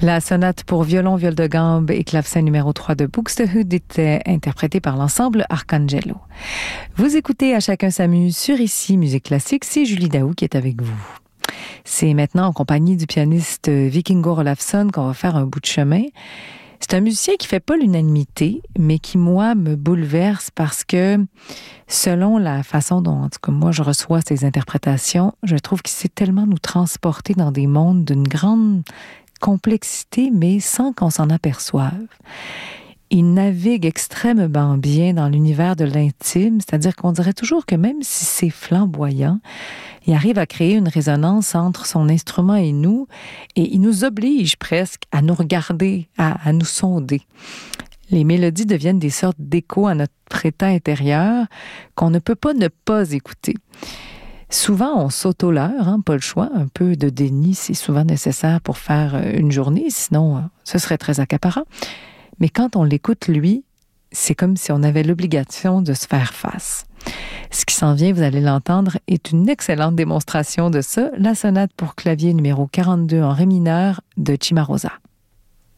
La sonate pour violon, viol de gambe et clavecin numéro 3 de Buxtehude était interprétée par l'ensemble Arcangelo. Vous écoutez À chacun s'amuse sur Ici Musique Classique, c'est Julie Daou qui est avec vous. C'est maintenant en compagnie du pianiste Víkingur Ólafsson qu'on va faire un bout de chemin. C'est un musicien qui fait pas l'unanimité, mais qui, moi, me bouleverse parce que, selon la façon dont, en tout cas, moi, je reçois ses interprétations, je trouve qu'il sait tellement nous transporter dans des mondes d'une grande complexité, mais sans qu'on s'en aperçoive. Il navigue extrêmement bien dans l'univers de l'intime, c'est-à-dire qu'on dirait toujours que même si c'est flamboyant, il arrive à créer une résonance entre son instrument et nous, et il nous oblige presque à nous regarder, à nous sonder. Les mélodies deviennent des sortes d'échos à notre état intérieur qu'on ne peut pas ne pas écouter. Souvent, on s'auto-leurre, pas le choix. Un peu de déni, c'est souvent nécessaire pour faire une journée, sinon ce serait très accaparant. Mais quand on l'écoute, lui, c'est comme si on avait l'obligation de se faire face. Ce qui s'en vient, vous allez l'entendre, est une excellente démonstration de ça, la sonate pour clavier numéro 42 en ré mineur de Cimarosa.